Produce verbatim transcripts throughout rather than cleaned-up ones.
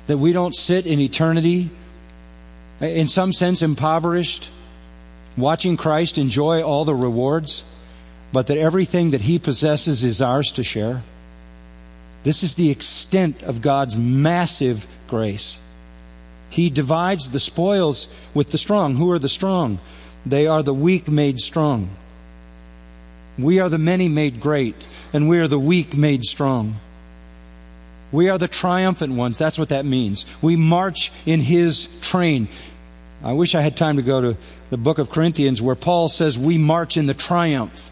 that we don't sit in eternity, in some sense impoverished, watching Christ enjoy all the rewards, but that everything that He possesses is ours to share? This is the extent of God's massive grace. He divides the spoils with the strong. Who are the strong? They are the weak made strong. We are the many made great, and we are the weak made strong. We are the triumphant ones. That's what that means. We march in His train. I wish I had time to go to the book of Corinthians where Paul says we march in the triumph.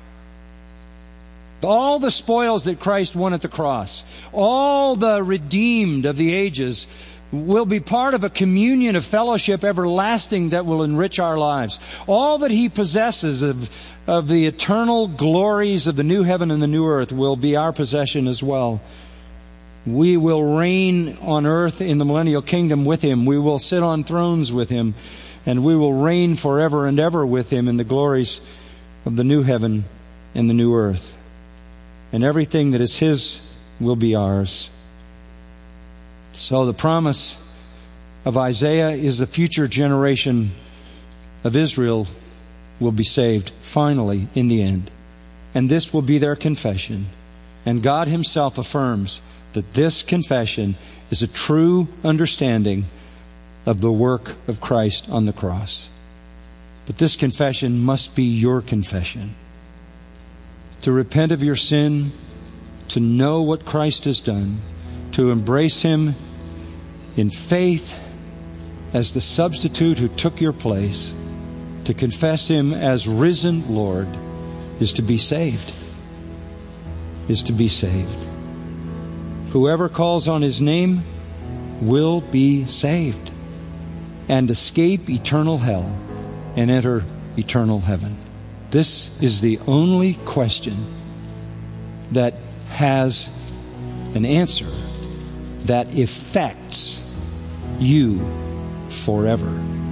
All the spoils that Christ won at the cross, all the redeemed of the ages will be part of a communion of fellowship everlasting that will enrich our lives. All that He possesses of, of the eternal glories of the new heaven and the new earth will be our possession as well. We will reign on earth in the millennial kingdom with Him. We will sit on thrones with Him. And we will reign forever and ever with Him in the glories of the new heaven and the new earth. And everything that is His will be ours. So the promise of Isaiah is the future generation of Israel will be saved finally in the end. And this will be their confession. And God Himself affirms that this confession is a true understanding of the work of Christ on the cross. But this confession must be your confession. To repent of your sin, to know what Christ has done, to embrace Him in faith as the substitute who took your place, to confess Him as risen Lord, is to be saved. Is to be saved. Whoever calls on His name will be saved and escape eternal hell and enter eternal heaven. This is the only question that has an answer that affects you forever.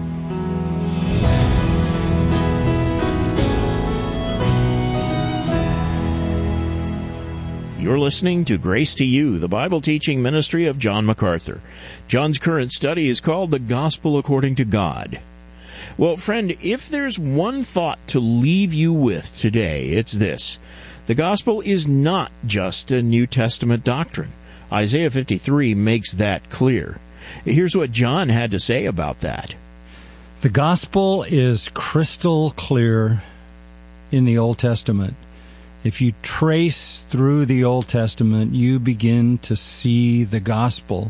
You're listening to Grace to You, the Bible teaching ministry of John MacArthur. John's current study is called The Gospel According to God. Well, friend, if there's one thought to leave you with today, it's this. The gospel is not just a New Testament doctrine. Isaiah fifty-three makes that clear. Here's what John had to say about that. The gospel is crystal clear in the Old Testament. If you trace through the Old Testament, you begin to see the gospel.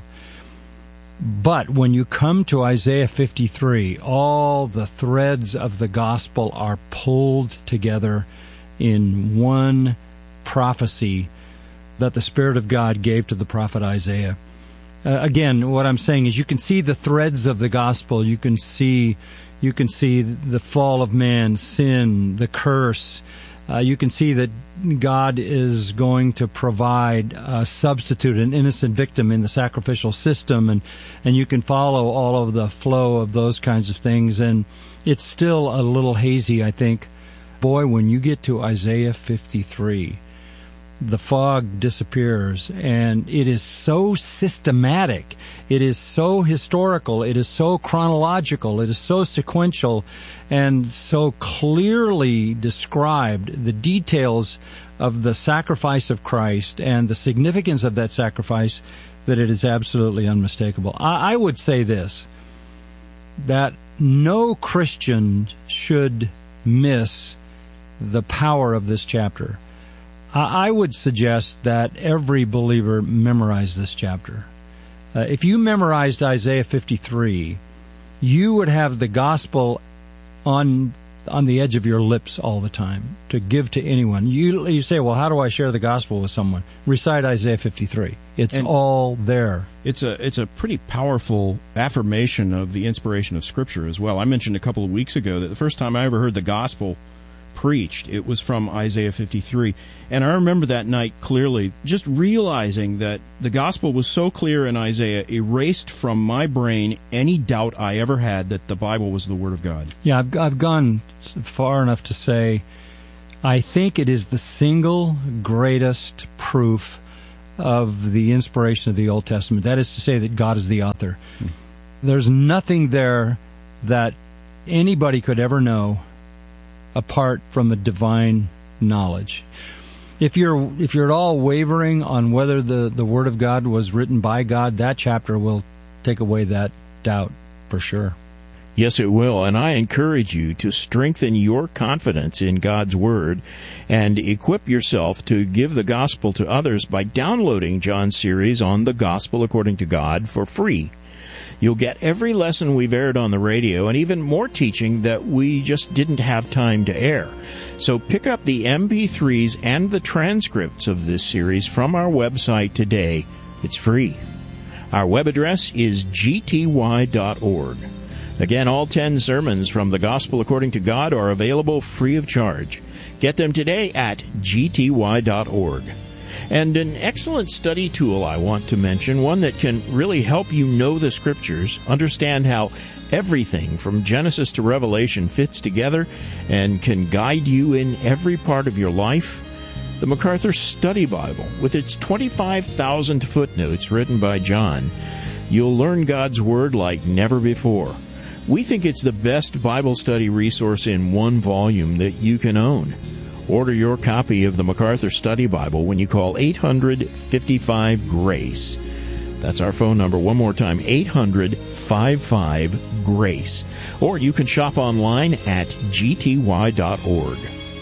But when you come to Isaiah fifty-three, all the threads of the gospel are pulled together in one prophecy that the Spirit of God gave to the prophet Isaiah. Uh, again, what I'm saying is you can see the threads of the gospel. You can see, you can see the fall of man, sin, the curse. Uh, you can see that God is going to provide a substitute, an innocent victim in the sacrificial system, and, and you can follow all of the flow of those kinds of things. And it's still a little hazy, I think. Boy, when you get to Isaiah fifty-three, the fog disappears, and it is so systematic, it is so historical, it is so chronological, it is so sequential, and so clearly described, the details of the sacrifice of Christ and the significance of that sacrifice, that it is absolutely unmistakable. I, I would say this, that no Christian should miss the power of this chapter. I would suggest that every believer memorize this chapter. Uh, if you memorized Isaiah fifty-three, you would have the gospel on on the edge of your lips all the time to give to anyone. You you say, well, how do I share the gospel with someone? Recite Isaiah fifty-three. It's and all there. It's a it's a pretty powerful affirmation of the inspiration of Scripture as well. I mentioned a couple of weeks ago that the first time I ever heard the gospel preached, it was from Isaiah fifty-three. And I remember that night clearly, just realizing that the gospel was so clear in Isaiah, erased from my brain any doubt I ever had that the Bible was the Word of God. Yeah, I've, I've gone far enough to say I think it is the single greatest proof of the inspiration of the Old Testament. That is to say that God is the author. Hmm. There's nothing there that anybody could ever know apart from a divine knowledge. If you're if you're at all wavering on whether the, the Word of God was written by God, that chapter will take away that doubt for sure. Yes, it will, and I encourage you to strengthen your confidence in God's Word and equip yourself to give the gospel to others by downloading John's series on the Gospel According to God for free. You'll get every lesson we've aired on the radio and even more teaching that we just didn't have time to air. So pick up the M P threes and the transcripts of this series from our website today. It's free. Our web address is g t y dot org. Again, all ten sermons from the Gospel According to God are available free of charge. Get them today at g t y dot org. And an excellent study tool I want to mention, one that can really help you know the Scriptures, understand how everything from Genesis to Revelation fits together, and can guide you in every part of your life. The MacArthur Study Bible, with its twenty-five thousand footnotes written by John. You'll learn God's Word like never before. We think it's the best Bible study resource in one volume that you can own. Order your copy of the MacArthur Study Bible when you call eight hundred, fifty-five, GRACE. That's our phone number. One more time, eight hundred, fifty-five, GRACE. Or you can shop online at g t y dot org.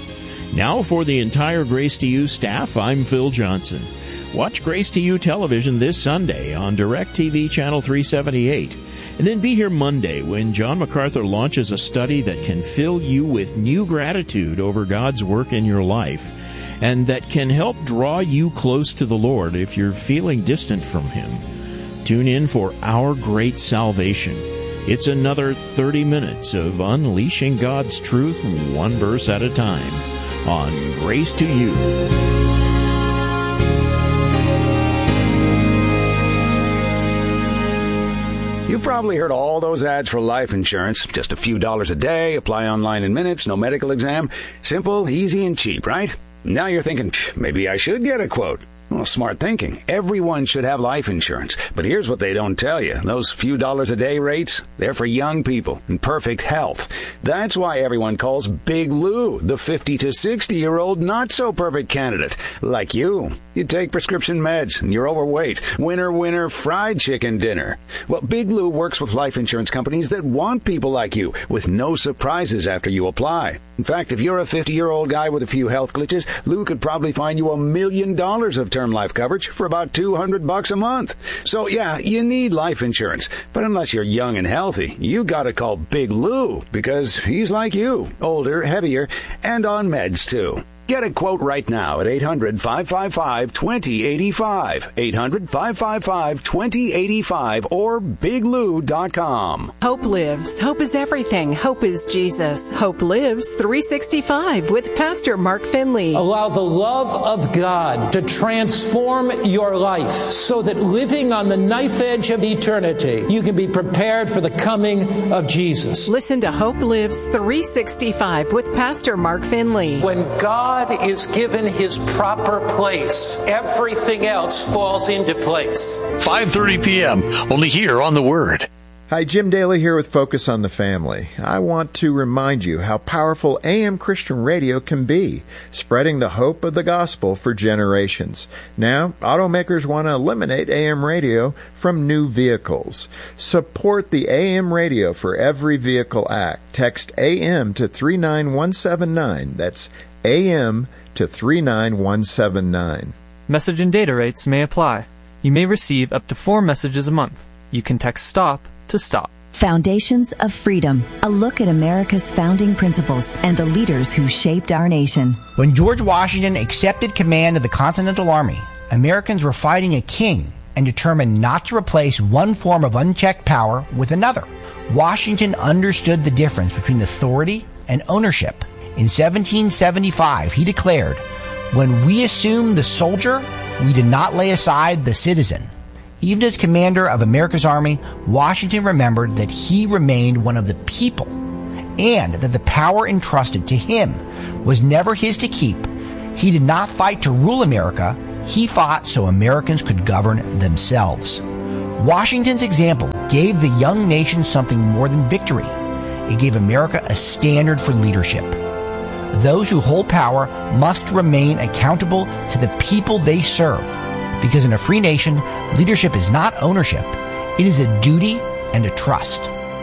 Now for the entire Grace to You staff, I'm Phil Johnson. Watch Grace to You television this Sunday on DirecTV Channel three seventy-eight. And then be here Monday when John MacArthur launches a study that can fill you with new gratitude over God's work in your life and that can help draw you close to the Lord if you're feeling distant from Him. Tune in for Our Great Salvation. It's another thirty minutes of unleashing God's truth one verse at a time on Grace to You. You've probably heard all those ads for life insurance. Just a few dollars a day, apply online in minutes, no medical exam. Simple, easy, and cheap, right? Now you're thinking, maybe I should get a quote. Well, smart thinking. Everyone should have life insurance. But here's what they don't tell you. Those few dollars a day rates, they're for young people in perfect health. That's why everyone calls Big Lou the fifty to sixty-year-old not-so-perfect candidate. Like you. You take prescription meds and you're overweight. Winner, winner, fried chicken dinner. Well, Big Lou works with life insurance companies that want people like you with no surprises after you apply. In fact, if you're a fifty-year-old guy with a few health glitches, Lou could probably find you a million dollars of term life coverage for about two hundred bucks a month. So yeah, you need life insurance. But unless you're young and healthy, you gotta call Big Lou because he's like you, older, heavier, and on meds too. Get a quote right now at eight hundred, five five five, two zero eight five, eight hundred, five five five, two zero eight five, or big lou dot com. Hope lives. Hope is everything. Hope is Jesus. Hope lives three sixty-five with Pastor Mark Finley. Allow the love of God to transform your life so that living on the knife edge of eternity, you can be prepared for the coming of Jesus. Listen to Hope Lives three sixty-five with Pastor Mark Finley. When God God is given His proper place, everything else falls into place. five thirty p.m., only here on The Word. Hi, Jim Daly here with Focus on the Family. I want to remind you how powerful A M Christian radio can be, spreading the hope of the gospel for generations. Now, automakers want to eliminate A M radio from new vehicles. Support the A M Radio for Every Vehicle Act. Text A M to three nine one seven nine. That's A M to three nine one seven nine. Message and data rates may apply. You may receive up to four messages a month. You can text STOP to STOP. Foundations of Freedom, a look at America's founding principles and the leaders who shaped our nation. When George Washington accepted command of the Continental Army, Americans were fighting a king and determined not to replace one form of unchecked power with another. Washington understood the difference between authority and ownership. In seventeen seventy-five, he declared, "When we assumed the soldier, we did not lay aside the citizen." Even as commander of America's army, Washington remembered that he remained one of the people and that the power entrusted to him was never his to keep. He did not fight to rule America, He fought so Americans could govern themselves. Washington's example gave the young nation something more than victory. It gave America a standard for leadership. Those who hold power must remain accountable to the people they serve, because in a free nation, leadership is not ownership. It is a duty and a trust.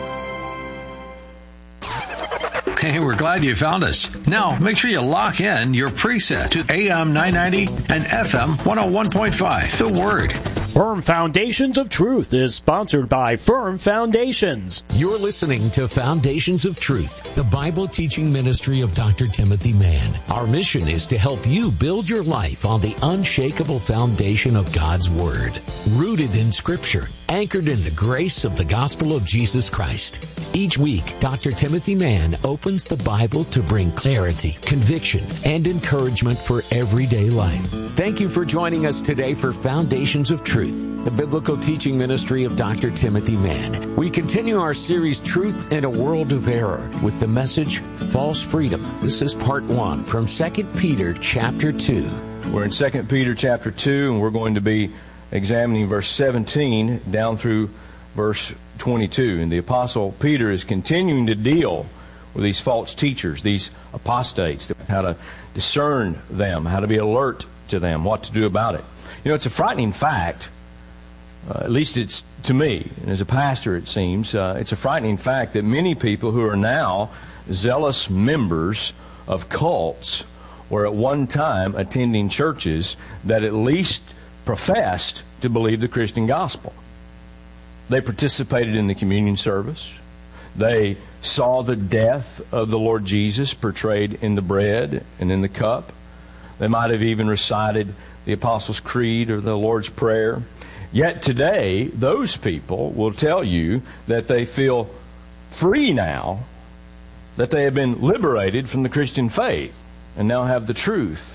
Hey, we're glad you found us. Now, make sure you lock in your preset to A M nine ninety and F M one oh one point five. The Word. Firm Foundations of Truth is sponsored by Firm Foundations. You're listening to Foundations of Truth, the Bible teaching ministry of Doctor Timothy Mann. Our mission is to help you build your life on the unshakable foundation of God's Word, rooted in Scripture, anchored in the grace of the gospel of Jesus Christ. Each week, Doctor Timothy Mann opens the Bible to bring clarity, conviction, and encouragement for everyday life. Thank you for joining us today for Foundations of Truth, the biblical teaching ministry of Doctor Timothy Mann. We continue our series, Truth in a World of Error, with the message, False Freedom. This is part one from Second Peter chapter two. We're in Second Peter chapter two, and we're going to be examining verse seventeen down through verse twenty-two. And the Apostle Peter is continuing to deal with these false teachers, these apostates, how to discern them, how to be alert to them, what to do about it. You know, it's a frightening fact, uh, at least it's to me, and as a pastor it seems, uh, it's a frightening fact that many people who are now zealous members of cults were at one time attending churches that at least professed to believe the Christian gospel. They participated in the communion service. They saw the death of the Lord Jesus portrayed in the bread and in the cup. They might have even recited the Apostles' Creed or the Lord's Prayer. Yet today, those people will tell you that they feel free now, that they have been liberated from the Christian faith and now have the truth.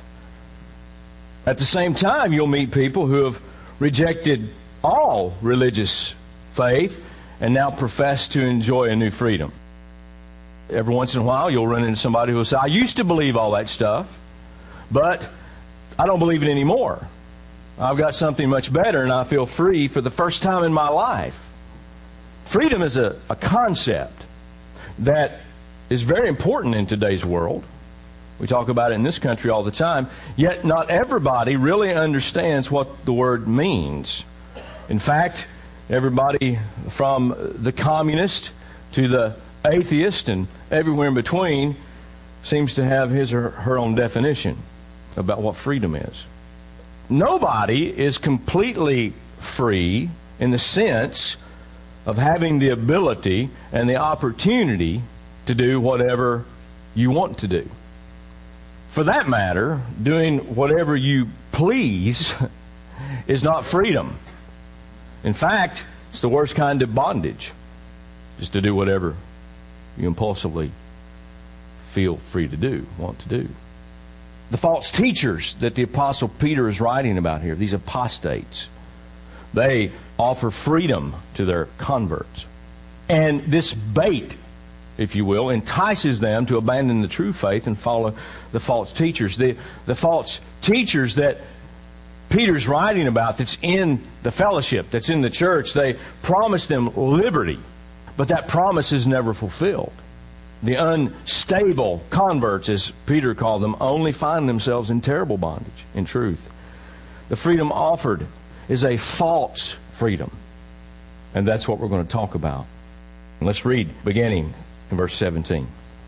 At the same time, you'll meet people who have rejected all religious faith and now profess to enjoy a new freedom. Every once in a while, you'll run into somebody who will say, I used to believe all that stuff, but I don't believe it anymore. I've got something much better, and I feel free for the first time in my life. Freedom is a, a concept that is very important in today's world. We talk about it in this country all the time, yet not everybody really understands what the word means. In fact, everybody from the communist to the atheist and everywhere in between seems to have his or her own definition about what freedom is. Nobody is completely free in the sense of having the ability and the opportunity to do whatever you want to do. For that matter, doing whatever you please is not freedom. In fact, it's the worst kind of bondage, just to do whatever you impulsively feel free to do, want to do. The false teachers that the Apostle Peter is writing about here, these apostates, they offer freedom to their converts. And this bait, if you will, entices them to abandon the true faith and follow the false teachers. The, the false teachers that Peter's writing about, that's in the fellowship, that's in the church, they promise them liberty, but that promise is never fulfilled. The unstable converts, as Peter called them, only find themselves in terrible bondage, in truth. The freedom offered is a false freedom, and that's what we're going to talk about. Let's read, beginning in verse seventeen.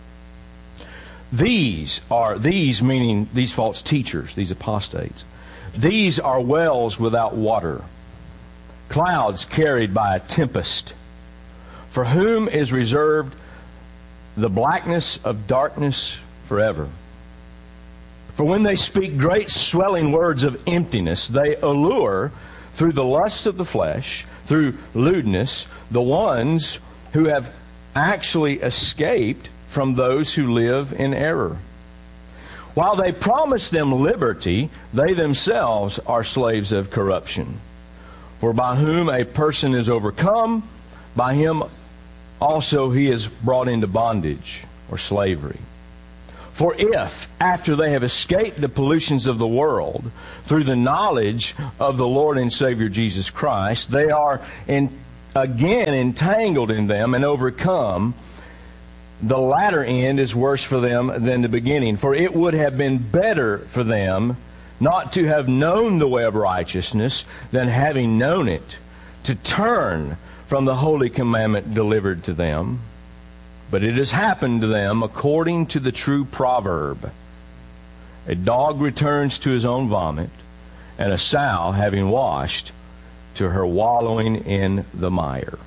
These are, these meaning these false teachers, these apostates, these are wells without water, clouds carried by a tempest, for whom is reserved the blackness of darkness forever. For when they speak great swelling words of emptiness, they allure through the lusts of the flesh, through lewdness, the ones who have actually escaped from those who live in error. While they promise them liberty, they themselves are slaves of corruption. For by whom a person is overcome, by him also he is brought into bondage or slavery. For if, after they have escaped the pollutions of the world, through the knowledge of the Lord and Savior Jesus Christ, they are in, again entangled in them and overcome, the latter end is worse for them than the beginning. For it would have been better for them not to have known the way of righteousness than having known it, to turn from the holy commandment delivered to them. But it has happened to them according to the true proverb. A dog returns to his own vomit, and a sow, having washed, to her wallowing in the mire.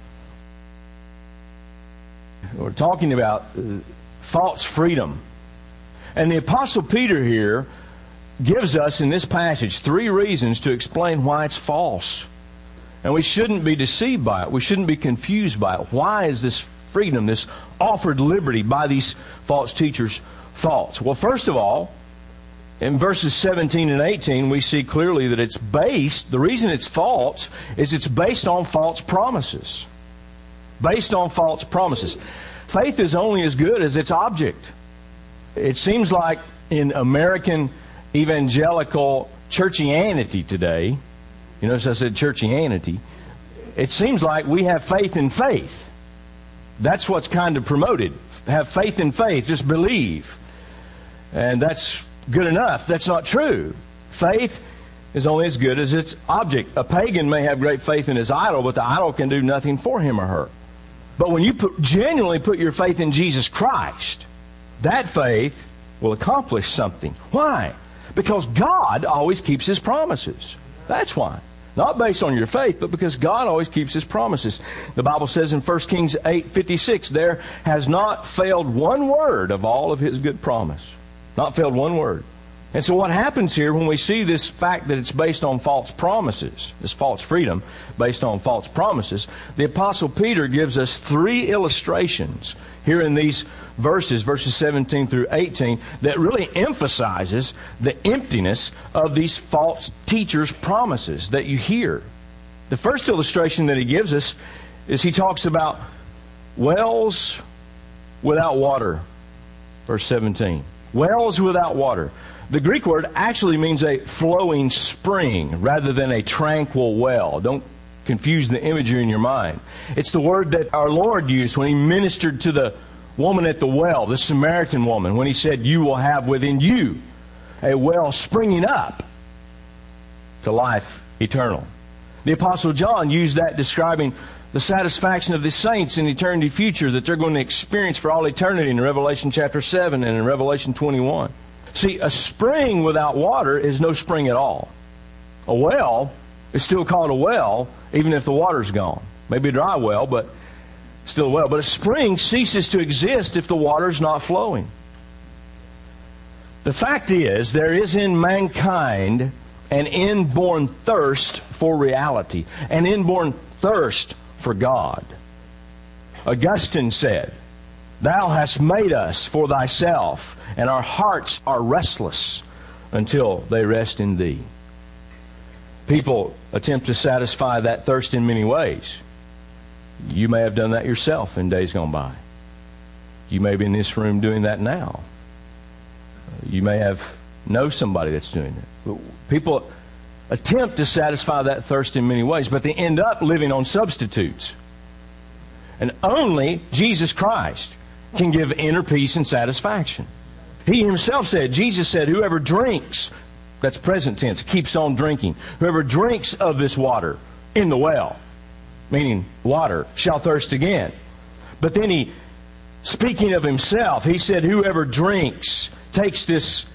We're talking about false freedom. And the Apostle Peter here gives us in this passage three reasons to explain why it's false. And we shouldn't be deceived by it. We shouldn't be confused by it. Why is this freedom, this offered liberty by these false teachers, false? Well, first of all, in verses seventeen and eighteen, we see clearly that it's based, the reason it's false is it's based on false promises. Based on false promises. Faith is only as good as its object. It seems like in American evangelical churchianity today, you notice I said churchianity, it seems like we have faith in faith. That's what's kind of promoted. Have faith in faith. Just believe. And that's good enough. That's not true. Faith is only as good as its object. A pagan may have great faith in his idol, but the idol can do nothing for him or her. But when you put, genuinely put your faith in Jesus Christ, that faith will accomplish something. Why? Because God always keeps His promises. That's why. Not based on your faith, but because God always keeps His promises. The Bible says in First Kings eight fifty-six, there has not failed one word of all of His good promise. Not failed one word. And so what happens here when we see this fact that it's based on false promises, this false freedom based on false promises, the Apostle Peter gives us three illustrations here in these verses, verses seventeen through eighteen, that really emphasizes the emptiness of these false teachers' promises that you hear. The first illustration that he gives us is he talks about wells without water. Verse seventeen. Wells without water. The Greek word actually means a flowing spring rather than a tranquil well. Don't confuse the imagery in your mind. It's the word that our Lord used when He ministered to the woman at the well, the Samaritan woman, when He said, "You will have within you a well springing up to life eternal." The Apostle John used that describing the satisfaction of the saints in eternity future that they're going to experience for all eternity in Revelation chapter seven and in Revelation twenty-one. See, a spring without water is no spring at all. A well is still called a well even if the water's gone. Maybe a dry well, but still a well. But a spring ceases to exist if the water's not flowing. The fact is, there is in mankind an inborn thirst for reality, an inborn thirst for God. Augustine said, "Thou hast made us for thyself, and our hearts are restless until they rest in thee." People attempt to satisfy that thirst in many ways. You may have done that yourself in days gone by. You may be in this room doing that now. You may have know somebody that's doing it. People attempt to satisfy that thirst in many ways, but they end up living on substitutes. And only Jesus Christ can give inner peace and satisfaction. He Himself said, Jesus said, "Whoever drinks," that's present tense, keeps on drinking, "whoever drinks of this water in the well," meaning water, "shall thirst again." But then He, speaking of Himself, He said, "Whoever drinks, takes this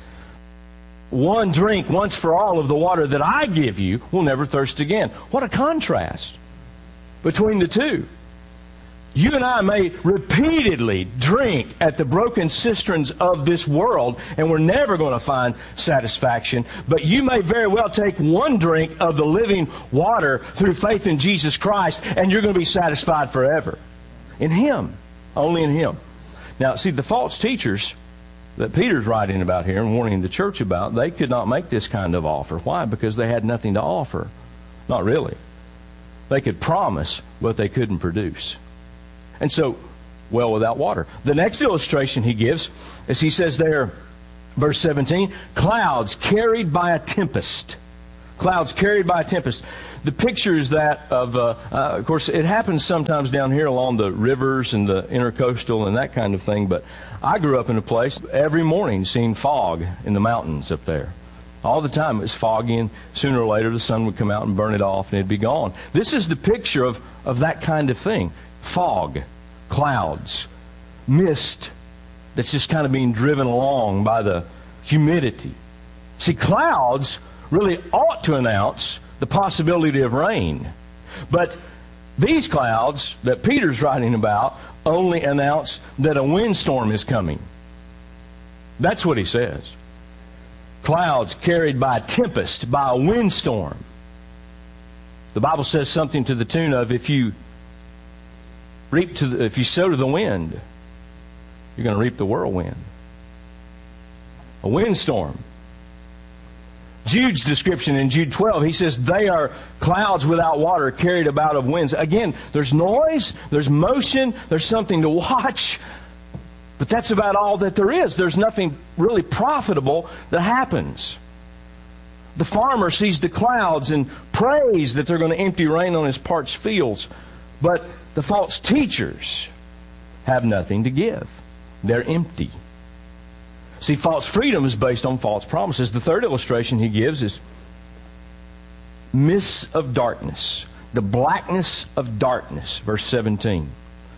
one drink once for all of the water that I give you, will never thirst again." What a contrast between the two. You and I may repeatedly drink at the broken cisterns of this world, and we're never going to find satisfaction. But you may very well take one drink of the living water through faith in Jesus Christ, and you're going to be satisfied forever. In Him. Only in Him. Now, see, the false teachers that Peter's writing about here and warning the church about, they could not make this kind of offer. Why? Because they had nothing to offer. Not really. They could promise, but they couldn't produce. And so, well without water. The next illustration he gives is he says there, verse seventeen, clouds carried by a tempest. Clouds carried by a tempest. The picture is that of, uh, uh, of course, it happens sometimes down here along the rivers and the intercoastal and that kind of thing, but I grew up in a place every morning seeing fog in the mountains up there. All the time it was foggy, and sooner or later the sun would come out and burn it off and it'd be gone. This is the picture of, of that kind of thing. Fog, clouds, mist that's just kind of being driven along by the humidity. See, clouds really ought to announce the possibility of rain. But these clouds that Peter's writing about only announce that a windstorm is coming. That's what he says. Clouds carried by a tempest, by a windstorm. The Bible says something to the tune of, if you reap to the, if you sow to the wind, you're going to reap the whirlwind. A windstorm. Jude's description in Jude twelve, he says, they are clouds without water carried about of winds. Again, there's noise, there's motion, there's something to watch, but that's about all that there is. There's nothing really profitable that happens. The farmer sees the clouds and prays that they're going to empty rain on his parched fields, but the false teachers have nothing to give. They're empty. See, false freedom is based on false promises. The third illustration he gives is mists of darkness. The blackness of darkness. Verse seventeen.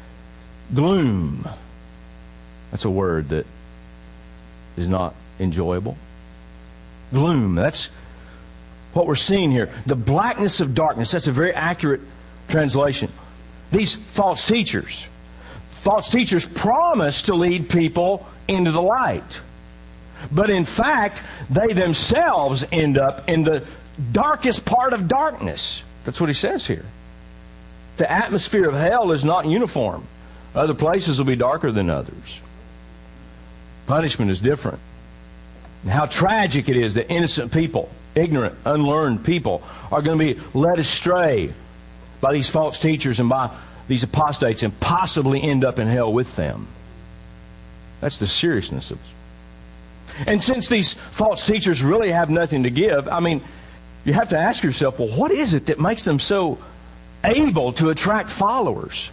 Gloom. That's a word that is not enjoyable. Gloom. That's what we're seeing here. The blackness of darkness. That's a very accurate translation. These false teachers. False teachers promise to lead people into the light. But in fact, they themselves end up in the darkest part of darkness. That's what he says here. The atmosphere of hell is not uniform. Other places will be darker than others. Punishment is different. And how tragic it is that innocent people, ignorant, unlearned people, are going to be led astray by these false teachers and by these apostates and possibly end up in hell with them. That's the seriousness of it. And since these false teachers really have nothing to give, I mean, you have to ask yourself, well, what is it that makes them so able to attract followers?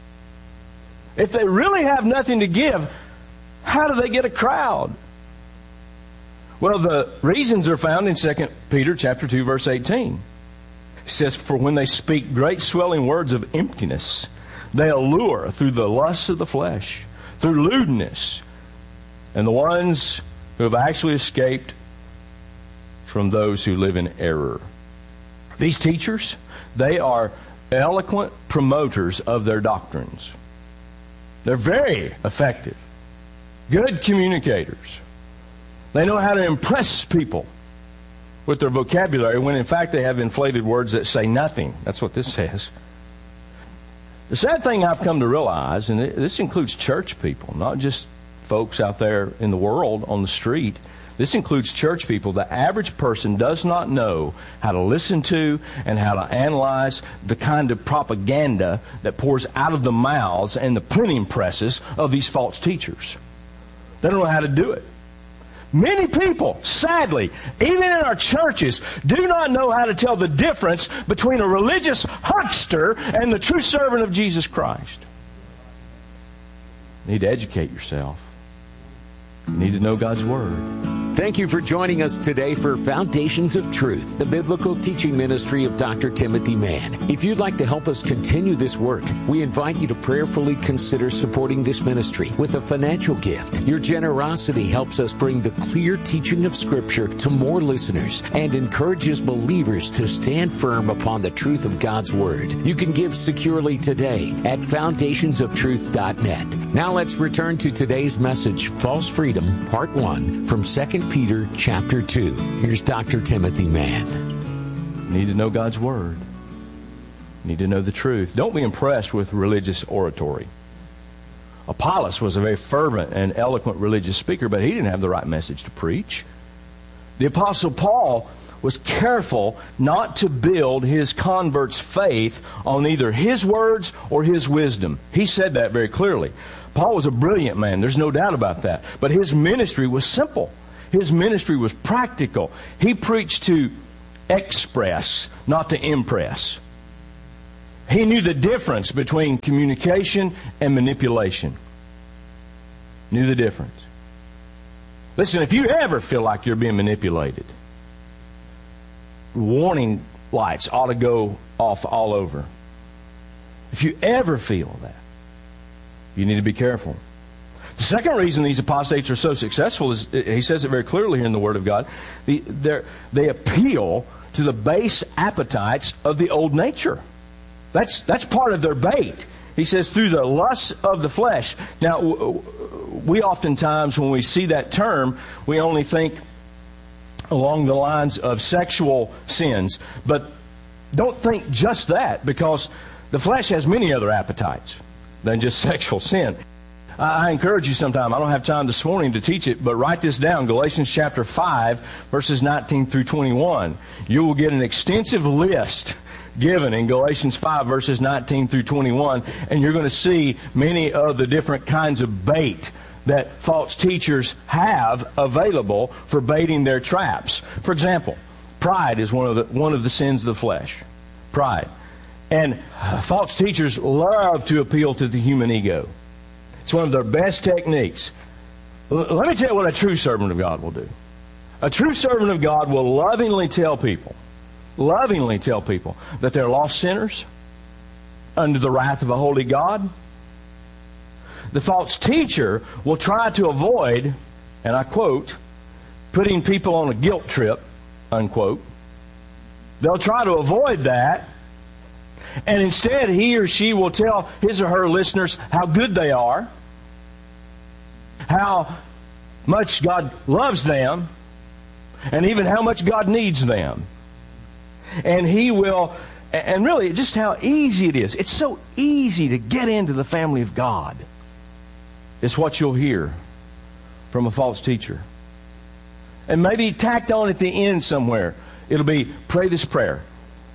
If they really have nothing to give, how do they get a crowd? Well, the reasons are found in Second Peter chapter two, verse eighteen. It says, for when they speak great swelling words of emptiness, they allure through the lusts of the flesh, through lewdness, and the ones who have actually escaped from those who live in error. These teachers, they are eloquent promoters of their doctrines. They're very effective, good communicators. They know how to impress people with their vocabulary when in fact they have inflated words that say nothing. That's what this says. The sad thing I've come to realize, and this includes church people, not just folks out there in the world on the street. This includes church people. The average person does not know how to listen to and how to analyze the kind of propaganda that pours out of the mouths and the printing presses of these false teachers. They don't know how to do it. Many people, sadly, even in our churches, do not know how to tell the difference between a religious huckster and the true servant of Jesus Christ. You need to educate yourself. You need to know God's Word. Thank you for joining us today for Foundations of Truth, the biblical teaching ministry of Doctor Timothy Mann. If you'd like to help us continue this work, we invite you to prayerfully consider supporting this ministry with a financial gift. Your generosity helps us bring the clear teaching of Scripture to more listeners and encourages believers to stand firm upon the truth of God's Word. You can give securely today at foundations of truth dot net. Now let's return to today's message, False Freedom, Part one, from Second Peter chapter two. Here's Doctor Timothy Mann. You need to know God's Word. You need to know the truth. Don't be impressed with religious oratory. Apollos was a very fervent and eloquent religious speaker, but he didn't have the right message to preach. The Apostle Paul was careful not to build his converts' faith on either his words or his wisdom. He said that very clearly. Paul was a brilliant man, there's no doubt about that. But his ministry was simple. His ministry was practical. He preached to express, not to impress. He knew the difference between communication and manipulation. Knew the difference. Listen, if you ever feel like you're being manipulated, warning lights ought to go off all over. If you ever feel that, you need to be careful. The second reason these apostates are so successful is, he says it very clearly here in the Word of God, the, they appeal to the base appetites of the old nature. That's, that's part of their bait. He says, through the lusts of the flesh. Now, we oftentimes, when we see that term, we only think along the lines of sexual sins. But don't think just that, because the flesh has many other appetites than just sexual sin. I encourage you sometime, I don't have time this morning to teach it, but write this down, Galatians chapter five, verses nineteen through twenty-one. You will get an extensive list given in Galatians five, verses nineteen through twenty-one, and you're going to see many of the different kinds of bait that false teachers have available for baiting their traps. For example, pride is one of the, one of the sins of the flesh. Pride. And false teachers love to appeal to the human ego. It's one of their best techniques. Let me tell you what a true servant of God will do. A true servant of God will lovingly tell people, lovingly tell people that they're lost sinners under the wrath of a holy God. The false teacher will try to avoid, and I quote, putting people on a guilt trip, unquote. They'll try to avoid that, and instead he or she will tell his or her listeners how good they are, how much God loves them, and even how much God needs them. And he will, and really just how easy it is. It's so easy to get into the family of God. It's what you'll hear from a false teacher. And maybe tacked on at the end somewhere, it'll be, pray this prayer.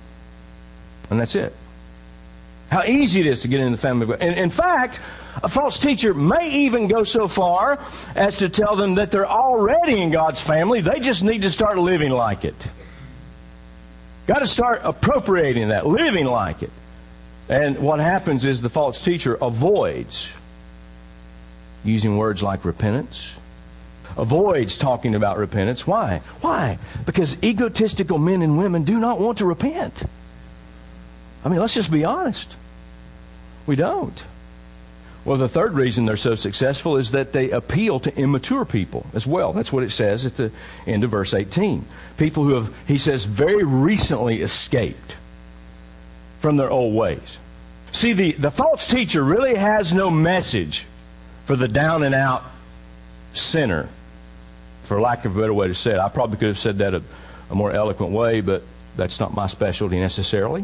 And that's it. How easy it is to get into the family of God. And in fact, a false teacher may even go so far as to tell them that they're already in God's family. They just need to start living like it. Got to start appropriating that, living like it. And what happens is the false teacher avoids using words like repentance, avoids talking about repentance. Why? Why? Because egotistical men and women do not want to repent. I mean, let's just be honest. We don't. Well, the third reason they're so successful is that they appeal to immature people as well. That's what it says at the end of verse eighteen. People who have, he says, very recently escaped from their old ways. See, the, the false teacher really has no message for the down and out sinner, for lack of a better way to say it. I probably could have said that a, a more eloquent way, but that's not my specialty necessarily.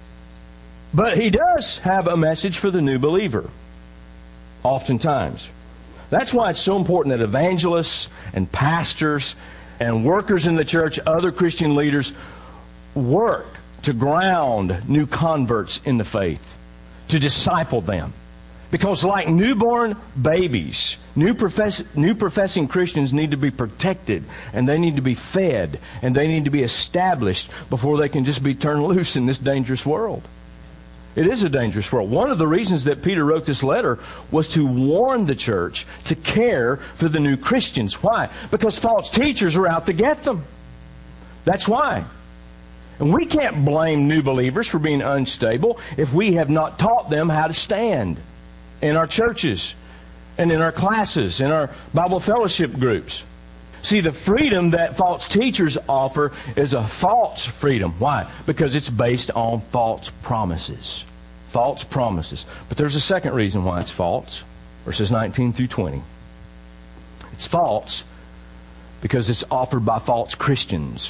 But he does have a message for the new believer, oftentimes. That's why it's so important that evangelists and pastors and workers in the church, other Christian leaders, work to ground new converts in the faith, to disciple them. Because like newborn babies, new, profess, new professing Christians need to be protected, and they need to be fed, and they need to be established before they can just be turned loose in this dangerous world. It is a dangerous world. One of the reasons that Peter wrote this letter was to warn the church to care for the new Christians. Why? Because false teachers are out to get them. That's why. And we can't blame new believers for being unstable if we have not taught them how to stand in our churches and in our classes, in our Bible fellowship groups. See, the freedom that false teachers offer is a false freedom. Why? Because it's based on false promises. False promises. But there's a second reason why it's false. Verses nineteen through twenty. It's false because it's offered by false Christians.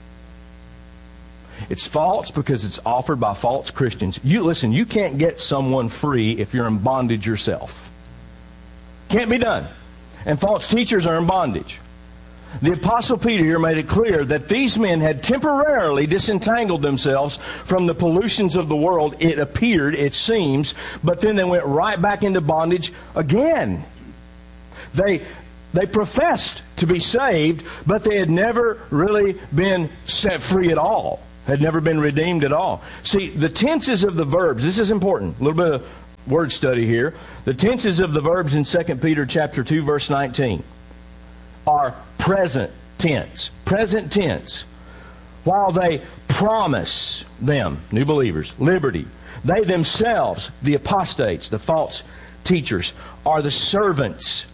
It's false because it's offered by false Christians. You listen, you can't get someone free if you're in bondage yourself. Can't be done. And false teachers are in bondage. The Apostle Peter here made it clear that these men had temporarily disentangled themselves from the pollutions of the world, it appeared, it seems, but then they went right back into bondage again. They, they professed to be saved, but they had never really been set free at all, had never been redeemed at all. See, the tenses of the verbs, this is important, a little bit of word study here. The tenses of the verbs in Second Peter chapter two, verse nineteen are present tense. Present tense. While they promise them, new believers, liberty, they themselves, the apostates, the false teachers, are the servants,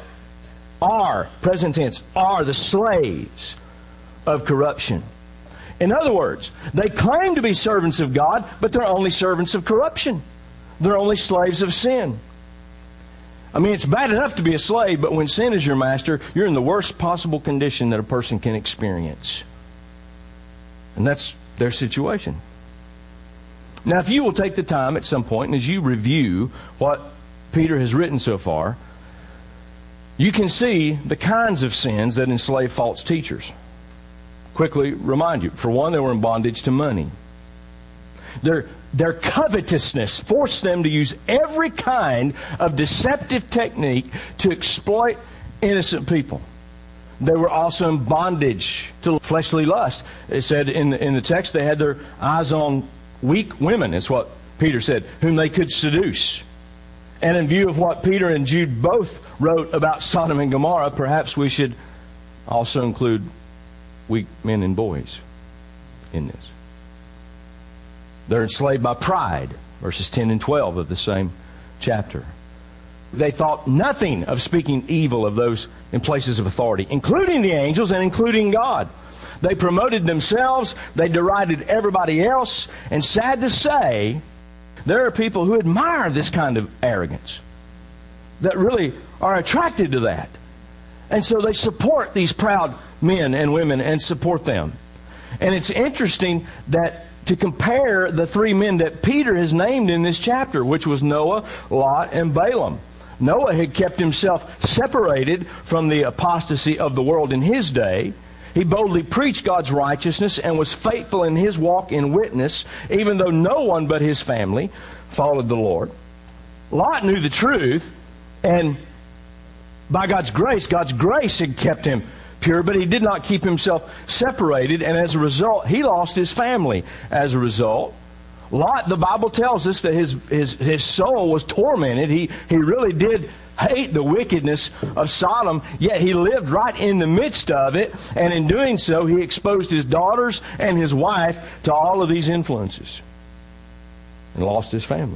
are, present tense, are the slaves of corruption. In other words, they claim to be servants of God, but they're only servants of corruption. They're only slaves of sin. I mean, it's bad enough to be a slave, but when sin is your master, you're in the worst possible condition that a person can experience. And that's their situation. Now, if you will take the time at some point, and as you review what Peter has written so far, you can see the kinds of sins that enslave false teachers. Quickly remind you, for one, they were in bondage to money. Their, their covetousness forced them to use every kind of deceptive technique to exploit innocent people. They were also in bondage to fleshly lust. It said in, in the text they had their eyes on weak women, is what Peter said, whom they could seduce. And in view of what Peter and Jude both wrote about Sodom and Gomorrah, perhaps we should also include weak men and boys in this. They're enslaved by pride, verses ten and twelve of the same chapter. They thought nothing of speaking evil of those in places of authority, including the angels and including God. They promoted themselves, they derided everybody else, and sad to say, there are people who admire this kind of arrogance, that really are attracted to that. And so they support these proud men and women and support them. And it's interesting that to compare the three men that Peter has named in this chapter, which was Noah, Lot, and Balaam. Noah had kept himself separated from the apostasy of the world in his day. He boldly preached God's righteousness and was faithful in his walk in witness, even though no one but his family followed the Lord. Lot knew the truth, and by God's grace, God's grace had kept him pure, but he did not keep himself separated, and as a result, he lost his family as a result. Lot, the Bible tells us that his his, his soul was tormented. He, he really did hate the wickedness of Sodom, yet he lived right in the midst of it, and in doing so, he exposed his daughters and his wife to all of these influences and lost his family.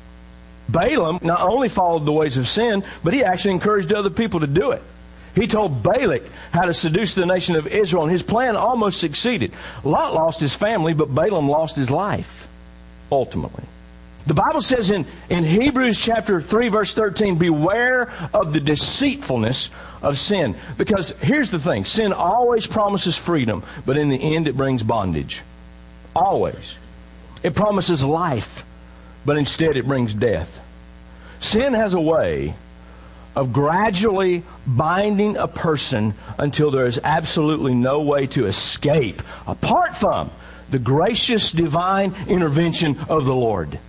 Balaam not only followed the ways of sin, but he actually encouraged other people to do it. He told Balak how to seduce the nation of Israel, and his plan almost succeeded. Lot lost his family, but Balaam lost his life, ultimately. The Bible says in, in Hebrews chapter three, verse thirteen, beware of the deceitfulness of sin. Because here's the thing, sin always promises freedom, but in the end it brings bondage. Always. It promises life, but instead it brings death. Sin has a way of gradually binding a person until there is absolutely no way to escape apart from the gracious divine intervention of the Lord.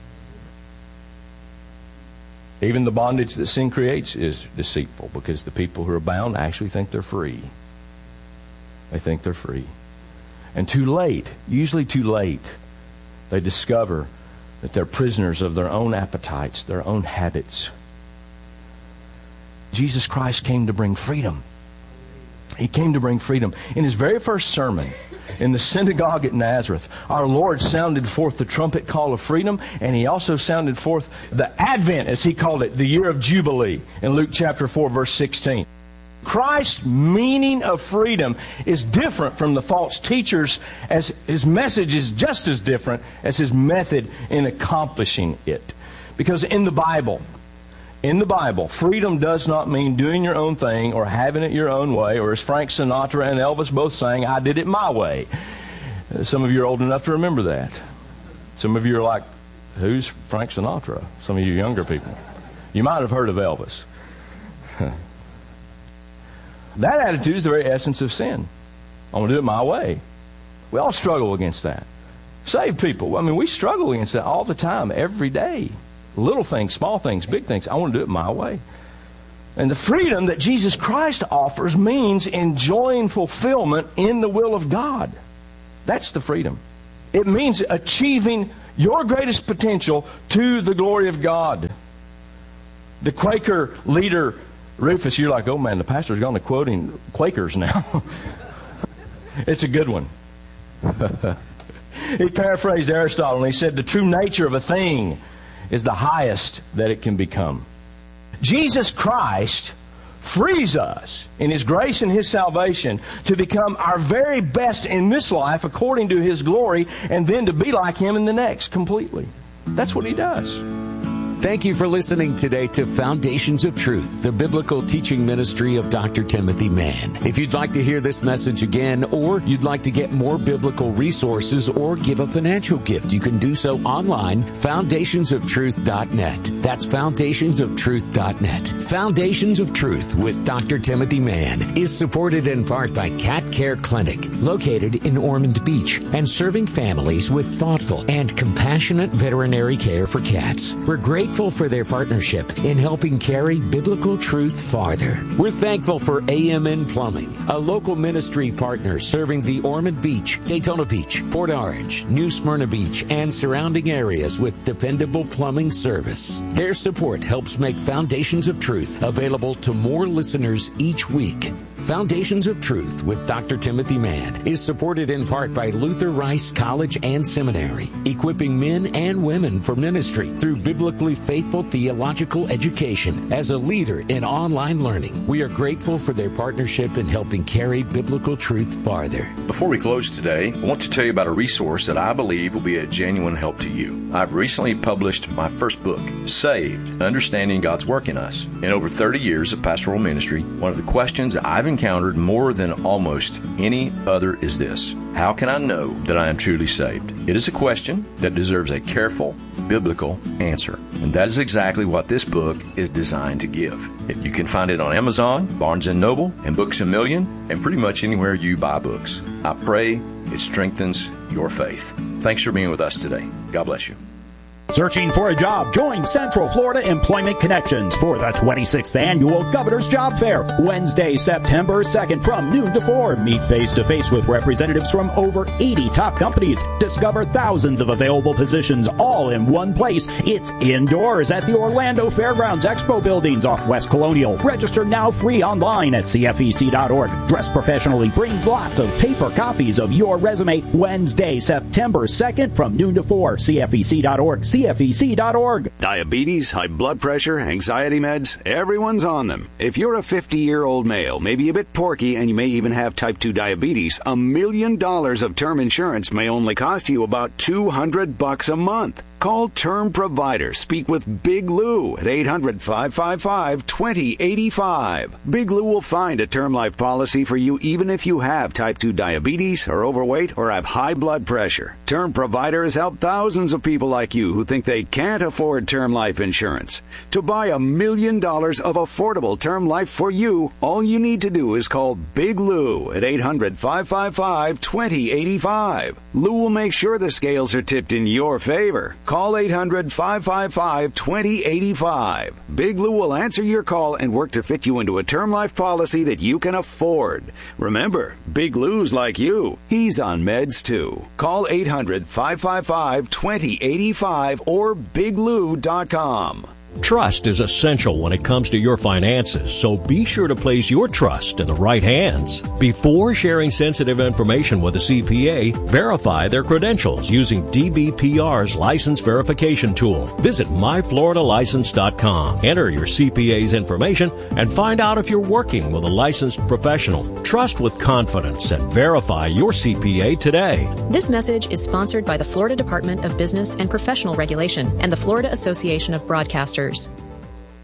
Even the bondage that sin creates is deceitful, because the people who are bound actually think they're free. They think they're free. And too late, usually too late, they discover that they're prisoners of their own appetites, their own habits. Jesus Christ came to bring freedom. He came to bring freedom. In his very first sermon, in the synagogue at Nazareth, our Lord sounded forth the trumpet call of freedom, and he also sounded forth the Advent, as he called it, the year of Jubilee, in Luke chapter four, verse sixteen. Christ's meaning of freedom is different from the false teachers, as his message is just as different as his method in accomplishing it. Because in the Bible, In the Bible, freedom does not mean doing your own thing or having it your own way, or as Frank Sinatra and Elvis both sang, I did it my way. Some of you are old enough to remember that. Some of you are like, who's Frank Sinatra? Some of you younger people. You might have heard of Elvis. That attitude is the very essence of sin. I want to do it my way. We all struggle against that. Saved people, I mean, we struggle against that all the time, every day. Little things, small things, big things. I want to do it my way. And the freedom that Jesus Christ offers means enjoying fulfillment in the will of God. That's the freedom. It means achieving your greatest potential to the glory of God. The Quaker leader, Rufus, you're like, oh man, the pastor's gone to quoting Quakers now. It's a good one. He paraphrased Aristotle and he said, the true nature of a thing is the highest that it can become. Jesus Christ frees us in His grace and His salvation to become our very best in this life according to His glory, and then to be like Him in the next completely. That's what He does. Thank you for listening today to Foundations of Truth, the biblical teaching ministry of Doctor Timothy Mann. If you'd like to hear this message again, or you'd like to get more biblical resources or give a financial gift, you can do so online, foundations of truth dot net. That's foundations of truth dot net. Foundations of Truth with Doctor Timothy Mann is supported in part by Cat Care Clinic, located in Ormond Beach, and serving families with thoughtful and compassionate veterinary care for cats. We're grateful for their partnership in helping carry biblical truth farther. We're thankful for A M N Plumbing, a local ministry partner serving the Ormond Beach, Daytona Beach, Port Orange, New Smyrna Beach, and surrounding areas with dependable plumbing service. Their support helps make Foundations of Truth available to more listeners each week. Foundations of Truth with Doctor Timothy Mann is supported in part by Luther Rice College and Seminary, equipping men and women for ministry through biblically faithful theological education as a leader in online learning. We are grateful for their partnership in helping carry biblical truth farther. Before we close today, I want to tell you about a resource that I believe will be a genuine help to you. I've recently published my first book, Saved, Understanding God's Work in Us. In over thirty years of pastoral ministry, one of the questions I've encountered more than almost any other is this: how can I know that I am truly saved? It is a question that deserves a careful, biblical answer. And that is exactly what this book is designed to give. You can find it on Amazon, Barnes and Noble, and Books A Million, and pretty much anywhere you buy books. I pray it strengthens your faith. Thanks for being with us today. God bless you. Searching for a job? Join Central Florida Employment Connections for the twenty-sixth Annual Governor's Job Fair, Wednesday, September second from noon to four. Meet face-to-face with representatives from over eighty top companies. Discover thousands of available positions all in one place. It's indoors at the Orlando Fairgrounds Expo Buildings off West Colonial. Register now free online at C F E C dot org. Dress professionally. Bring lots of paper copies of your resume. Wednesday, September second from noon to four. C F E C dot org. C F E C dot org. Diabetes, high blood pressure, anxiety meds, everyone's on them. If you're a fifty-year-old male, maybe a bit porky, and you may even have type two diabetes, a million dollars of term insurance may only cost you about two hundred bucks a month. Call Term Provider. Speak with Big Lou at eight hundred, five five five, two zero eight five. Big Lou will find a term life policy for you even if you have type two diabetes, are overweight, or have high blood pressure. Term Provider has helped thousands of people like you who think they can't afford term life insurance. To buy a million dollars of affordable term life for you, all you need to do is call Big Lou at eight hundred, five five five, two zero eight five. Lou will make sure the scales are tipped in your favor. Call eight hundred, five five five, two zero eight five. Big Lou will answer your call and work to fit you into a term life policy that you can afford. Remember, Big Lou's like you. He's on meds too. Call eight hundred, five five five, two zero eight five or big lou dot com. Trust is essential when it comes to your finances, so be sure to place your trust in the right hands. Before sharing sensitive information with a C P A, verify their credentials using D B P R's license verification tool. Visit my florida license dot com. Enter your C P A's information and find out if you're working with a licensed professional. Trust with confidence and verify your C P A today. This message is sponsored by the Florida Department of Business and Professional Regulation and the Florida Association of Broadcasters.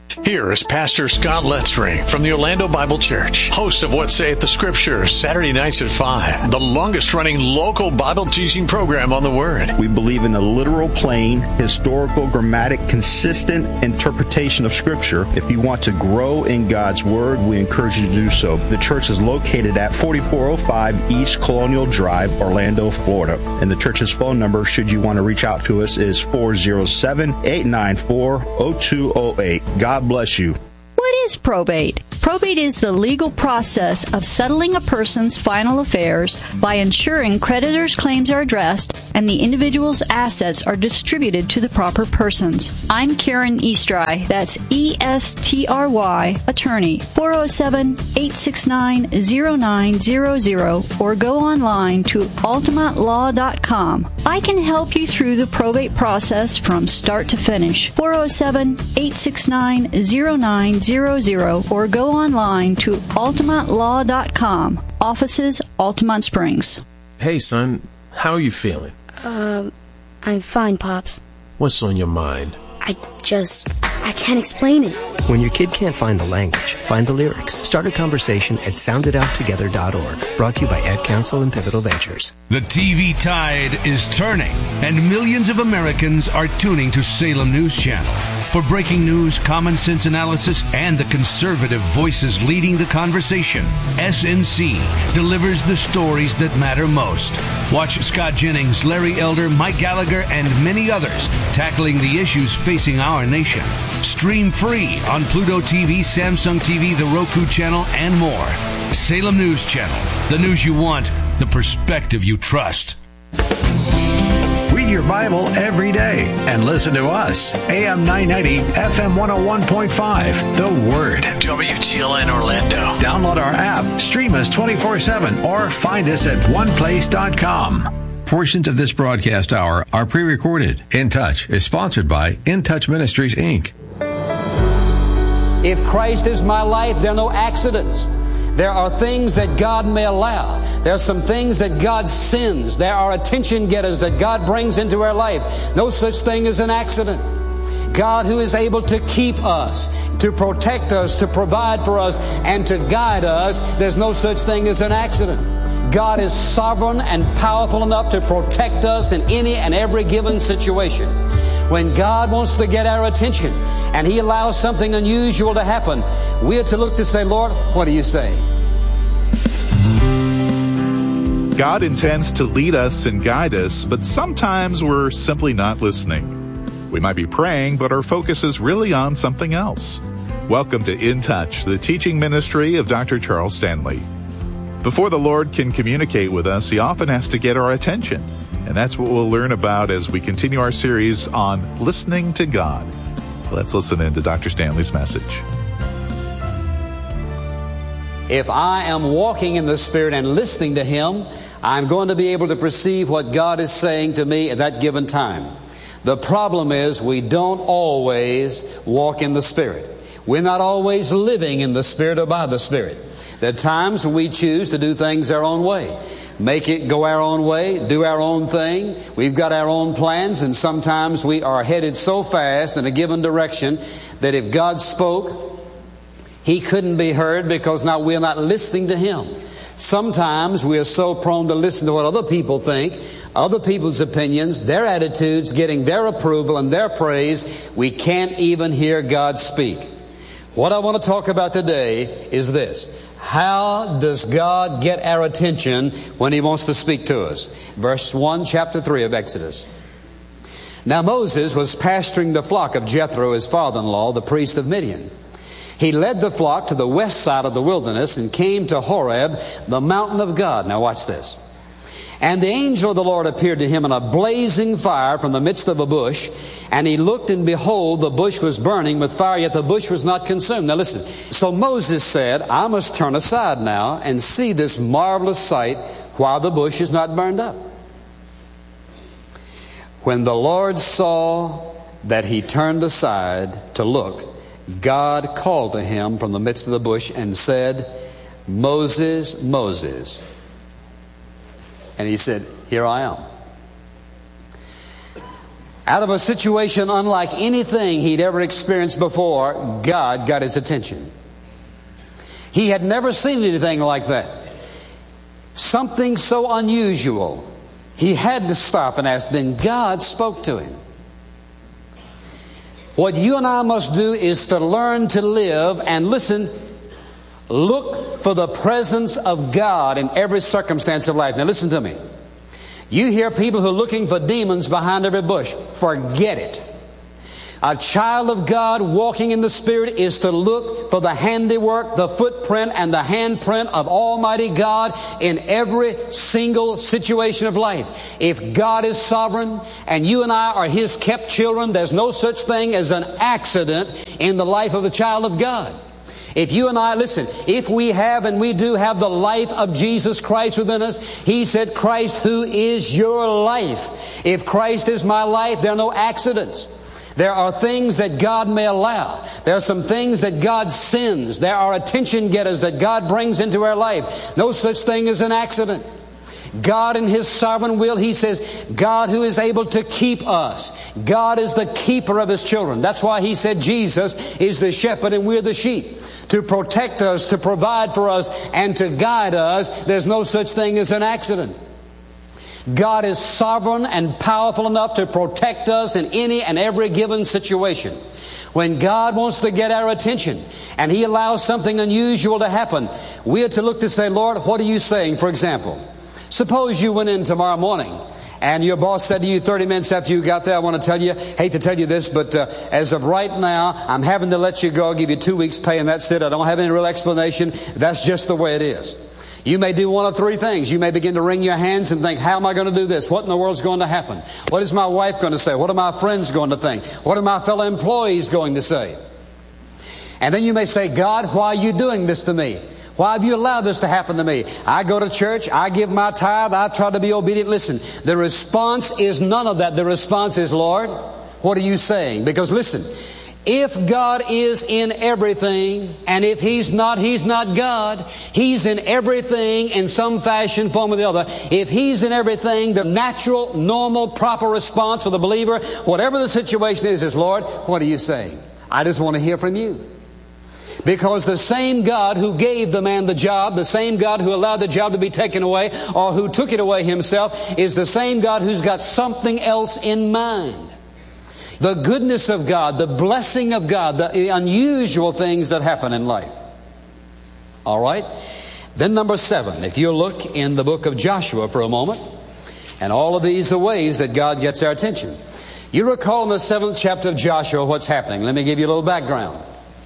Here is Pastor Scott Letzring from the Orlando Bible Church, host of What Saith the Scripture, Saturday nights at five, the longest-running local Bible teaching program on the Word. We believe in a literal, plain, historical, grammatic, consistent interpretation of Scripture. If you want to grow in God's Word, we encourage you to do so. The church is located at forty-four oh five East Colonial Drive, Orlando, Florida. And the church's phone number, should you want to reach out to us, is four oh seven, eight nine four, oh two oh eight. God bless you. What is probate? Probate is the legal process of settling a person's final affairs by ensuring creditors' claims are addressed and the individual's assets are distributed to the proper persons. I'm Karen Eastry. That's E S T R Y, attorney, four oh seven, eight six nine, oh nine hundred, or go online to altamont law dot com. I can help you through the probate process from start to finish. four oh seven, eight six nine, oh nine hundred, or go online to altamont law dot com. Offices, Altamont Springs. Hey, son. How are you feeling? Um, I'm fine, Pops. What's on your mind? I just... I can't explain it. When your kid can't find the language, find the lyrics. Start a conversation at sound it out together dot org. Brought to you by Ad Council and Pivotal Ventures. The T V tide is turning, and millions of Americans are tuning to Salem News Channel. For breaking news, common sense analysis, and the conservative voices leading the conversation, S N C delivers the stories that matter most. Watch Scott Jennings, Larry Elder, Mike Gallagher, and many others tackling the issues facing our nation. Stream free on Pluto T V, Samsung T V, the Roku channel, and more. Salem News Channel. The news you want, the perspective you trust. Read your Bible every day and listen to us. A M nine ninety, F M one oh one point five. The Word. W T L N Orlando. Download our app, stream us twenty-four seven, or find us at one place dot com. Portions of this broadcast hour are pre-recorded. In Touch is sponsored by In Touch Ministries, Incorporated. If Christ is my life, there are no accidents. There are things that God may allow. There are some things that God sends. There are attention getters that God brings into our life. No such thing as an accident. God, who is able to keep us, to protect us, to provide for us, and to guide us, there's no such thing as an accident. God is sovereign and powerful enough to protect us in any and every given situation. When God wants to get our attention and He allows something unusual to happen, we are to look to say, Lord, what do you say? God intends to lead us and guide us, but sometimes we're simply not listening. We might be praying, but our focus is really on something else. Welcome to In Touch, the teaching ministry of Doctor Charles Stanley. Before the Lord can communicate with us, He often has to get our attention. And that's what we'll learn about as we continue our series on listening to God. Let's listen in to Doctor Stanley's message. If I am walking in the Spirit and listening to Him, I'm going to be able to perceive what God is saying to me at that given time. The problem is we don't always walk in the Spirit. We're not always living in the Spirit or by the Spirit. There are times when we choose to do things our own way. Make it go our own way, do our own thing. We've got our own plans, and sometimes we are headed so fast in a given direction that if God spoke, He couldn't be heard because now we're not listening to Him. Sometimes we are so prone to listen to what other people think, other people's opinions, their attitudes, getting their approval and their praise, we can't even hear God speak. What I want to talk about today is this. How does God get our attention when He wants to speak to us? Verse one, chapter three of Exodus. Now Moses was pasturing the flock of Jethro, his father-in-law, the priest of Midian. He led the flock to the west side of the wilderness and came to Horeb, the mountain of God. Now watch this. And the angel of the Lord appeared to him in a blazing fire from the midst of a bush. And he looked, and behold, the bush was burning with fire, yet the bush was not consumed. Now listen. So Moses said, I must turn aside now and see this marvelous sight while the bush is not burned up. When the Lord saw that he turned aside to look, God called to him from the midst of the bush and said, Moses, Moses. And he said, here I am. Out of a situation unlike anything he'd ever experienced before, God got his attention. He had never seen anything like that. Something so unusual. He had to stop and ask. Then God spoke to him. What you and I must do is to learn to live and listen, look for the presence of God in every circumstance of life. Now listen to me. You hear people who are looking for demons behind every bush. Forget it. A child of God walking in the Spirit is to look for the handiwork, the footprint, and the handprint of Almighty God in every single situation of life. If God is sovereign and you and I are His kept children, there's no such thing as an accident in the life of the child of God. If you and I, listen, if we have and we do have the life of Jesus Christ within us, He said, Christ, who is your life? If Christ is my life, there are no accidents. There are things that God may allow. There are some things that God sends. There are attention getters that God brings into our life. No such thing as an accident. God in His sovereign will, He says, God who is able to keep us. God is the keeper of His children. That's why He said Jesus is the shepherd and we're the sheep. To protect us, to provide for us, and to guide us. There's no such thing as an accident. God is sovereign and powerful enough to protect us in any and every given situation. When God wants to get our attention and He allows something unusual to happen, we are to look to say, Lord, what are you saying? For example, suppose you went in tomorrow morning and your boss said to you thirty minutes after you got there, I want to tell you, hate to tell you this, but uh, as of right now, I'm having to let you go, give you two weeks pay and that's it. I don't have any real explanation. That's just the way it is. You may do one of three things. You may begin to wring your hands and think, how am I going to do this? What in the world's going to happen? What is my wife going to say? What are my friends going to think? What are my fellow employees going to say? And then you may say, God, why are you doing this to me? Why have you allowed this to happen to me? I go to church, I give my tithe, I try to be obedient. Listen, the response is none of that. The response is, Lord, what are you saying? Because listen, if God is in everything, and if He's not, He's not God. He's in everything in some fashion, form or the other. If He's in everything, the natural, normal, proper response for the believer, whatever the situation is, is, Lord, what are you saying? I just want to hear from you. Because the same God who gave the man the job, the same God who allowed the job to be taken away, or who took it away Himself, is the same God who's got something else in mind. The goodness of God, the blessing of God, the unusual things that happen in life. All right? Then number seven, if you look in the book of Joshua for a moment, and all of these are ways that God gets our attention. You recall in the seventh chapter of Joshua what's happening. Let me give you a little background.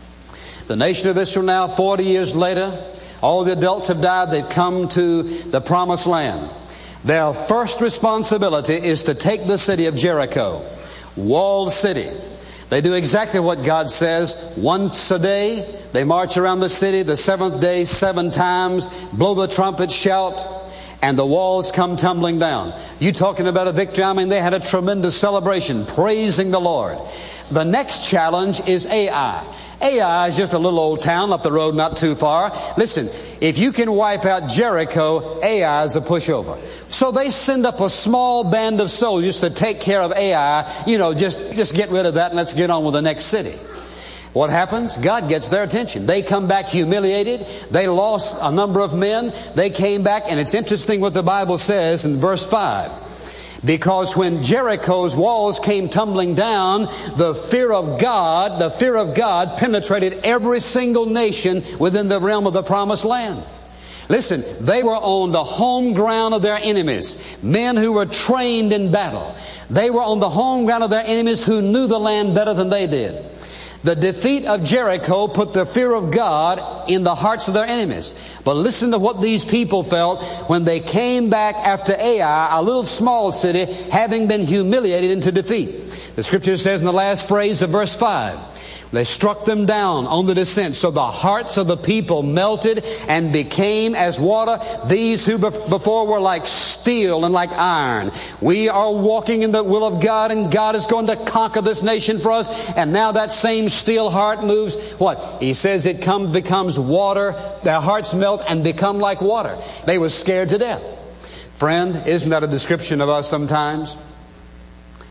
The nation of Israel now, forty years later, all the adults have died. They've come to the promised land. Their first responsibility is to take the city of Jericho. Walled city. They do exactly what God says. Once a day, they march around the city. The seventh day, seven times, blow the trumpet, shout, and the walls come tumbling down. You talking about a victory? I mean, they had a tremendous celebration, praising the Lord. The next challenge is Ai. Ai is just a little old town up the road, not too far. Listen, if you can wipe out Jericho, Ai is a pushover. So they send up a small band of soldiers to take care of Ai. You know, just, just get rid of that and let's get on with the next city. What happens? God gets their attention. They come back humiliated. They lost a number of men. They came back, and it's interesting what the Bible says in verse five. Because when Jericho's walls came tumbling down, the fear of God, the fear of God penetrated every single nation within the realm of the promised land. Listen, they were on the home ground of their enemies. Men who were trained in battle. They were on the home ground of their enemies who knew the land better than they did. The defeat of Jericho put the fear of God in the hearts of their enemies. But listen to what these people felt when they came back after Ai, a little small city, having been humiliated into defeat. The scripture says in the last phrase of verse five, they struck them down on the descent. So the hearts of the people melted and became as water. These who before were like steel and like iron. We are walking in the will of God, and God is going to conquer this nation for us. And now that same steel heart moves. What? He says it comes, becomes water. Their hearts melt and become like water. They were scared to death. Friend, isn't that a description of us sometimes?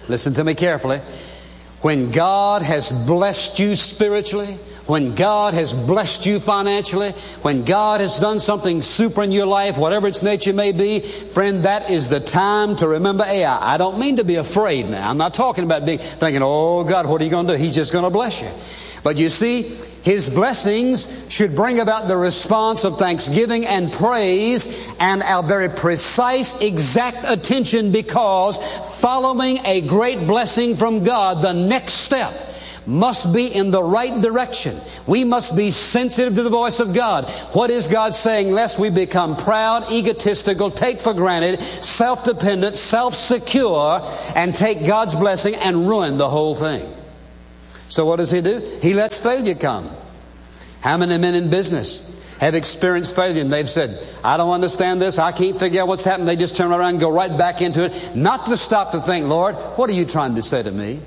listen to me carefully. When God has blessed you spiritually, when God has blessed you financially, when God has done something super in your life, whatever its nature may be, friend, that is the time to remember Ai. I don't mean to be afraid now. I'm not talking about being thinking, oh God, what are you going to do? He's just going to bless you. But you see, His blessings should bring about the response of thanksgiving and praise and our very precise, exact attention, because following a great blessing from God, the next step must be in the right direction. We must be sensitive to the voice of God. What is God saying? Lest we become proud, egotistical, take for granted, self-dependent, self-secure, and take God's blessing and ruin the whole thing. So what does He do? He lets failure come. How many men in business have experienced failure and they've said, I don't understand this, I can't figure out what's happened. They just turn around and go right back into it, not to stop to think, Lord, what are you trying to say to me?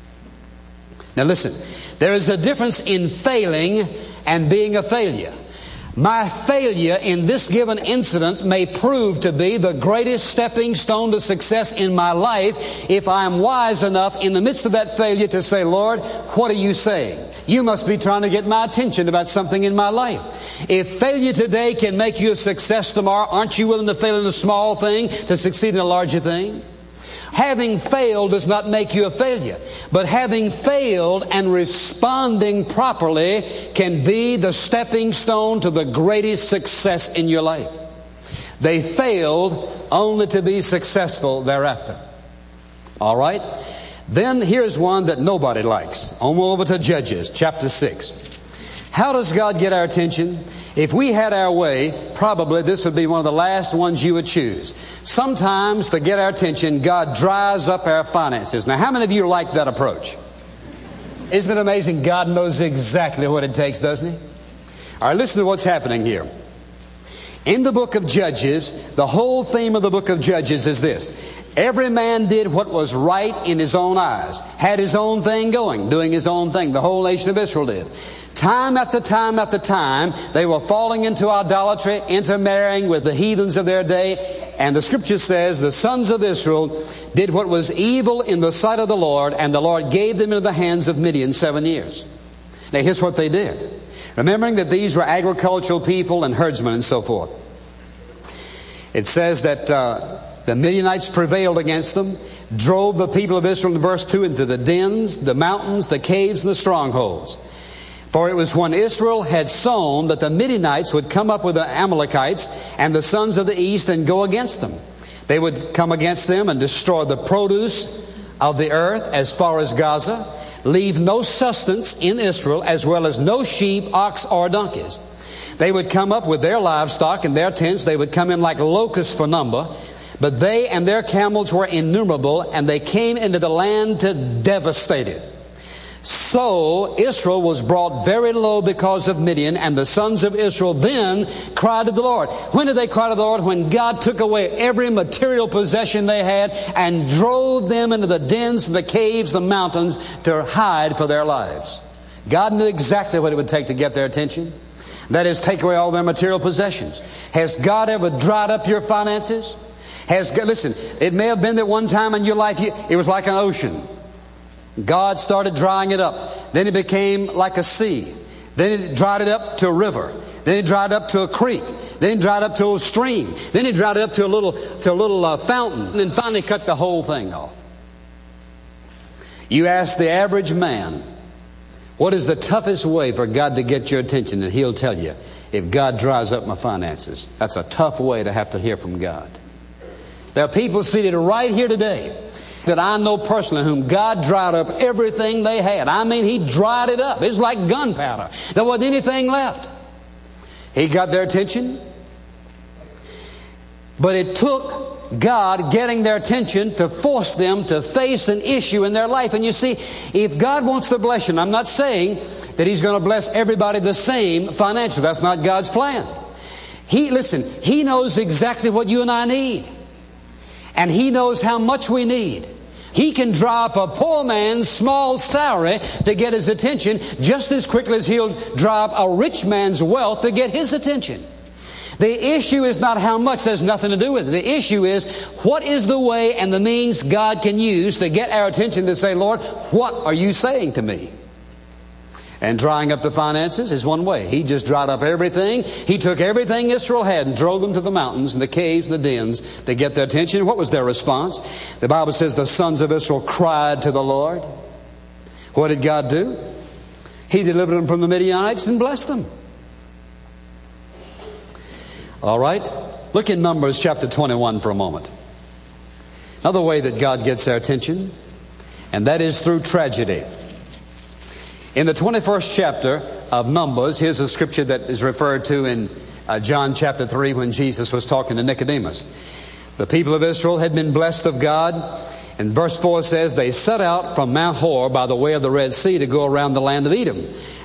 Now listen, there is a difference in failing and being a failure. My failure in this given incident may prove to be the greatest stepping stone to success in my life if I am wise enough in the midst of that failure to say, Lord, what are you saying? You must be trying to get my attention about something in my life. If failure today can make you a success tomorrow, aren't you willing to fail in a small thing to succeed in a larger thing? Having failed does not make you a failure, but having failed and responding properly can be the stepping stone to the greatest success in your life. They failed only to be successful thereafter. All right? Then here's one that nobody likes. On over to Judges chapter six. How does God get our attention? If we had our way, probably this would be one of the last ones you would choose. Sometimes to get our attention, God dries up our finances. Now, how many of you like that approach? Isn't it amazing? God knows exactly what it takes, doesn't He? All right, listen to what's happening here. In the book of Judges, the whole theme of the book of Judges is this. Every man did what was right in his own eyes, had his own thing going, doing his own thing. The whole nation of Israel did. Time after time after time, they were falling into idolatry, intermarrying with the heathens of their day. And the scripture says the sons of Israel did what was evil in the sight of the Lord, and the Lord gave them into the hands of Midian seven years. Now here's what they did. Remembering that these were agricultural people and herdsmen and so forth. It says that uh, the Midianites prevailed against them, drove the people of Israel in verse two into the dens, the mountains, the caves, and the strongholds. For it was when Israel had sown that the Midianites would come up with the Amalekites and the sons of the east and go against them. They would come against them and destroy the produce of the earth as far as Gaza, leave no sustenance in Israel, as well as no sheep, ox, or donkeys. They would come up with their livestock and their tents. They would come in like locusts for number. But they and their camels were innumerable, and they came into the land to devastate it. So Israel was brought very low because of Midian, and the sons of Israel then cried to the Lord. When did they cry to the Lord? When God took away every material possession they had and drove them into the dens, the caves, the mountains to hide for their lives. God knew exactly what it would take to get their attention. That is, take away all their material possessions. Has God ever dried up your finances? Has God, listen, it may have been that one time in your life you, it was like an ocean. God started drying it up. Then it became like a sea. Then it dried it up to a river. Then it dried up to a creek. Then it dried up to a stream. Then it dried it up to a little to a little uh, fountain. And then finally cut the whole thing off. You ask the average man, what is the toughest way for God to get your attention? And he'll tell you, if God dries up my finances. That's a tough way to have to hear from God. There are people seated right here today that I know personally whom God dried up everything they had. I mean, He dried it up. It's like gunpowder. There wasn't anything left. He got their attention. But it took God getting their attention to force them to face an issue in their life. And you see, if God wants to bless you, I'm not saying that He's going to bless everybody the same financially. That's not God's plan. He, listen, He knows exactly what you and I need. And He knows how much we need. He can drop a poor man's small salary to get his attention just as quickly as He'll drop a rich man's wealth to get his attention. The issue is not how much. There's nothing to do with it. The issue is, what is the way and the means God can use to get our attention to say, Lord, what are you saying to me? And drying up the finances is one way. He just dried up everything. He took everything Israel had and drove them to the mountains and the caves and the dens to get their attention. What was their response? The Bible says the sons of Israel cried to the Lord. What did God do? He delivered them from the Midianites and blessed them. All right, look in Numbers chapter twenty-one for a moment. Another way that God gets our attention, and that is through tragedy. In the twenty-first chapter of Numbers, here's a scripture that is referred to in uh, John chapter three when Jesus was talking to Nicodemus. The people of Israel had been blessed of God, and verse four says, they set out from Mount Hor by the way of the Red Sea to go around the land of Edom.